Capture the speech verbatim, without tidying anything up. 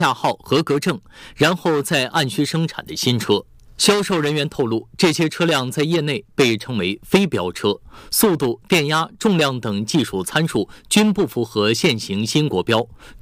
下号合格证，然后再按需生产的新车。销售人员透露，这些车辆在业内被称为非标车，速度、电压、重量等技术参数均不符合现行新国标。